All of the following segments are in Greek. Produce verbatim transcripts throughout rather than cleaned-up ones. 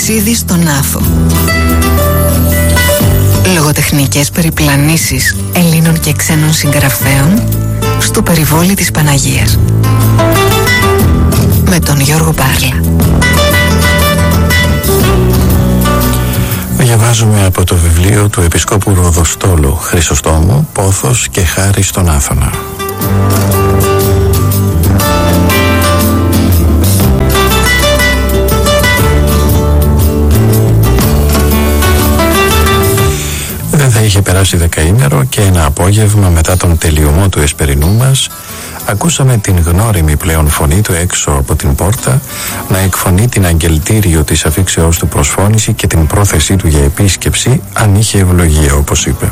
ταξίδι στον Άθο. Λογοτεχνικές περιπλανήσεις Ελλήνων και ξένων συγγραφέων στο περιβόλι της Παναγίας. Με τον Γιώργο Μπάρλα. Διαβάζουμε από το βιβλίο του Επισκόπου Ροδοστόλου Χρυσοστόμου, Πόθος και Χάρη στον Άθωνα. Δεν θα είχε περάσει δεκαήμερο και ένα απόγευμα μετά τον τελειωμό του εσπερινού μας ακούσαμε την γνώριμη πλέον φωνή του έξω από την πόρτα να εκφωνεί την αγγελτήριο της αφήξεώς του προσφώνηση και την πρόθεσή του για επίσκεψη αν είχε ευλογία, όπως είπε.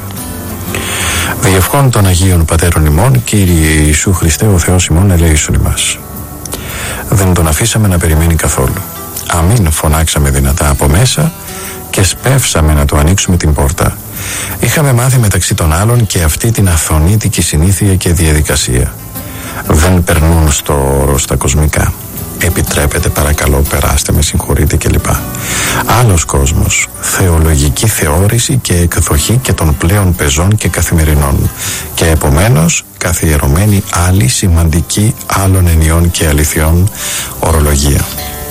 Διευχών των Αγίων Πατέρων ημών, Κύριε Ιησού Χριστέ ο Θεός ημών ελέησον ημάς. Δεν τον αφήσαμε να περιμένει καθόλου. Αμήν, φωνάξαμε δυνατά από μέσα και σπεύσαμε να του ανοίξουμε την πόρτα. Είχαμε μάθει μεταξύ των άλλων και αυτή την αθωνίτικη συνήθεια και διαδικασία. Δεν περνούν στο όρος τα κοσμικά. Επιτρέπετε, παρακαλώ, περάστε, με συγχωρείτε κλπ. Άλλος κόσμος, θεολογική θεώρηση και εκδοχή και των πλέον πεζών και καθημερινών, και επομένως καθιερωμένη άλλη σημαντική άλλων ενιών και αληθιών ορολογία.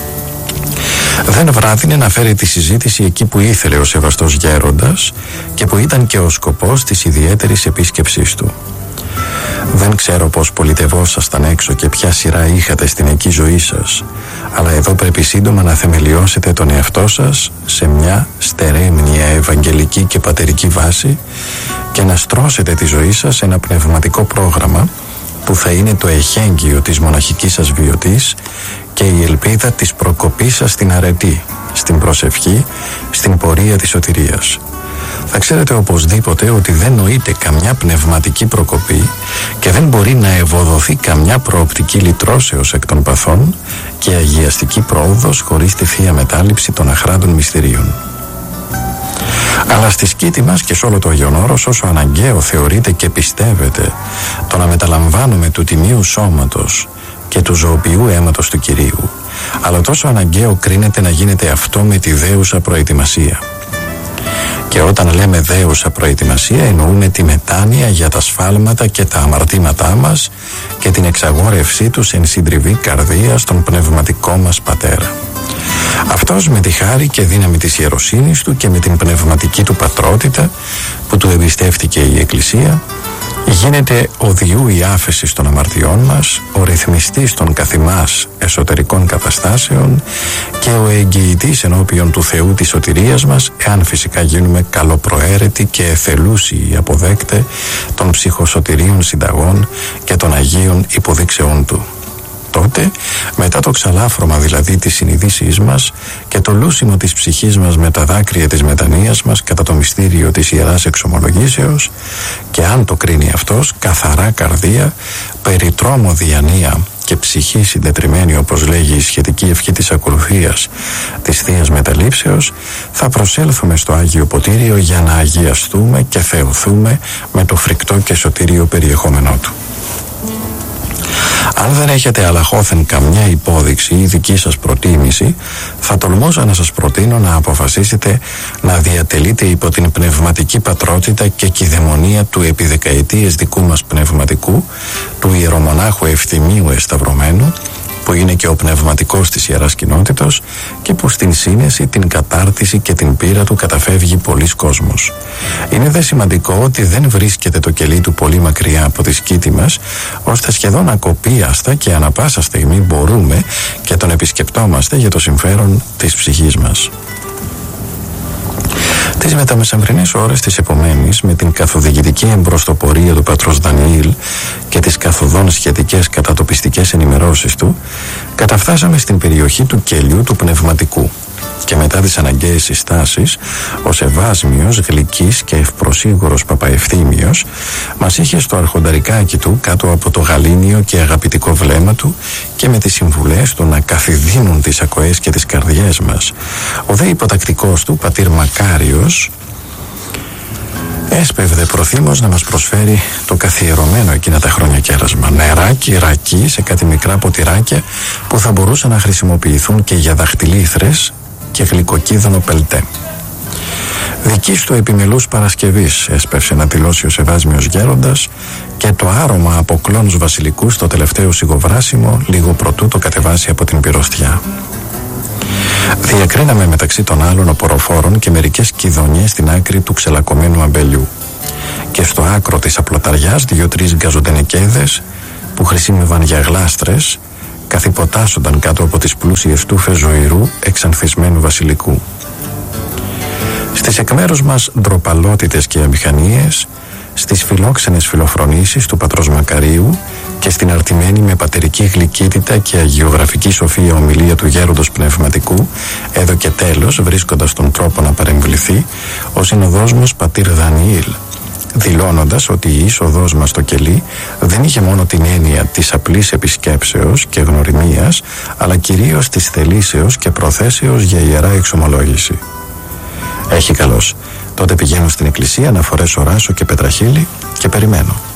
Δεν βράδυνε να φέρει τη συζήτηση εκεί που ήθελε ο σεβαστός γέροντας και που ήταν και ο σκοπός της ιδιαίτερης επίσκεψής του. Δεν ξέρω πως πολιτευόσασταν έξω και ποια σειρά είχατε στην εκεί ζωή σας, αλλά εδώ πρέπει σύντομα να θεμελιώσετε τον εαυτό σας σε μια στερέμνια ευαγγελική και πατερική βάση και να στρώσετε τη ζωή σας σε ένα πνευματικό πρόγραμμα που θα είναι το εχέγγυο της μοναχικής σας βιωτής και η ελπίδα της προκοπής σας στην αρετή, στην προσευχή, στην πορεία της σωτηρίας. Θα ξέρετε οπωσδήποτε ότι δεν νοείται καμιά πνευματική προκοπή και δεν μπορεί να ευοδοθεί καμιά προοπτική λυτρώσεως εκ των παθών και αγιαστική πρόοδος χωρίς τη θεία μετάληψη των αχράντων μυστηρίων. Αλλά στη σκήτη μας και σε όλο το Αγιον Όρος, όσο αναγκαίο θεωρείται και πιστεύετε το να μεταλαμβάνουμε του τιμίου σώματος και του ζωοποιού αίματος του Κυρίου, αλλά τόσο αναγκαίο κρίνεται να γίνεται αυτό με τη δέουσα προετοιμασία. Και όταν λέμε δέουσα προετοιμασία εννοούμε τη μετάνοια για τα σφάλματα και τα αμαρτήματά μας και την εξαγόρευσή τους εν συντριβή καρδία στον πνευματικό μας Πατέρα. Αυτός με τη χάρη και δύναμη της ιεροσύνης του και με την πνευματική του πατρότητα που του εμπιστεύτηκε η Εκκλησία γίνεται ο διού η άφεση των αμαρτιών μας, ο ρυθμιστής των καθημάς εσωτερικών καταστάσεων και ο εγγυητής ενώπιον του Θεού της σωτηρίας μας, εάν φυσικά γίνουμε καλοπροαίρετοι και εθελούσιοι αποδέκτε των ψυχοσωτηρίων συνταγών και των Αγίων υποδείξεών του. Τότε, μετά το ξαλάφρωμα δηλαδή της συνειδήσης μας και το λούσιμο της ψυχής μας με τα δάκρυα της μετανοίας μας κατά το μυστήριο της Ιεράς Εξομολογήσεως, και αν το κρίνει αυτός, καθαρά καρδία, περιτρόμο διανία και ψυχή συντετριμένη, όπως λέγει η σχετική ευχή της ακολουθίας της Θείας Μεταλήψεως, θα προσέλθουμε στο Άγιο Ποτήριο για να αγιαστούμε και θεωθούμε με το φρικτό και σωτήριο περιεχόμενό του. Αν δεν έχετε αλαχώθεν καμιά υπόδειξη ή δική σας προτίμηση, θα τολμούσα να σας προτείνω να αποφασίσετε να διατελείτε υπό την πνευματική πατρότητα και κηδαιμονία του επί δεκαετίες δικού μας πνευματικού, του ιερομονάχου Ευθυμίου Εσταυρωμένου, που είναι και ο πνευματικός της Ιεράς Κοινότητος και που στην σύνεση, την κατάρτιση και την πείρα του καταφεύγει πολλής κόσμος. Είναι δε σημαντικό ότι δεν βρίσκεται το κελί του πολύ μακριά από τη σκήτη μας, ώστε σχεδόν ακοπίαστα και ανα πάσα στιγμή μπορούμε και τον επισκεπτόμαστε για το συμφέρον της ψυχής μας. Τις μεταμεσαμβρινές ώρες της επομένης, με την καθοδηγητική εμπροστοπορία του πατρός Δανιήλ και τις καθοδόν σχετικές κατατοπιστικές ενημερώσεις του, καταφτάσαμε στην περιοχή του κελιού του πνευματικού και μετά τις αναγκαίες συστάσεις, ο Σεβάσμιος, γλυκής και ευπροσίγωρος Παπαευθύμιος μας είχε στο αρχονταρικάκι του κάτω από το γαλήνιο και αγαπητικό βλέμμα του και με τις συμβουλές του να καθιδίνουν τις ακοές και τις καρδιές μας. Ο δε υποτακτικός του, πατήρ Μακάριος, έσπευδε προθύμως να μας προσφέρει το καθιερωμένο εκείνα τα χρόνια κέρασμα, νεράκι, ρακί σε κάτι μικρά ποτηράκια που θα μπορούσαν να χρησιμοποιηθούν και για δαχτυλίθρες και γλυκοκίδωνο πελτέ. Δικής του επιμελούς Παρασκευής έσπευσε να δηλώσει ο Σεβάσμιος Γέροντας και το άρωμα από κλόνους βασιλικού στο τελευταίο σιγοβράσιμο λίγο προτού το κατεβάσει από την πυροστιά. Διακρίναμε μεταξύ των άλλων οποροφόρων και μερικές κιδωνιές στην άκρη του ξελακωμένου αμπελιού και στο άκρο της απλοταριάς δύο-τρεις γκαζοντενεκέδες που χρησιμεύαν για γλάστρες καθυποτάσσονταν κάτω από τις πλούσιες τούφες ζωηρού εξανθισμένου βασιλικού. Στις εκ μέρους μας ντροπαλότητες και αμηχανίες, στις φιλόξενες φιλοφρονήσεις του πατρός Μακαρίου και στην αρτημένη με πατερική γλυκύτητα και αγιογραφική σοφία ομιλία του γέροντος πνευματικού, έδωκε τέλος, βρίσκοντας τον τρόπο να παρεμβληθεί, ο συνοδός μας πατήρ Δανιήλ, δηλώνοντας ότι η είσοδός μας στο κελί δεν είχε μόνο την έννοια της απλής επισκέψεως και γνωριμίας, αλλά κυρίως της θελήσεως και προθέσεως για ιερά εξομολόγηση. Έχει καλώς. Τότε πηγαίνω στην εκκλησία να φορέσω ράσο και πετραχύλι και περιμένω.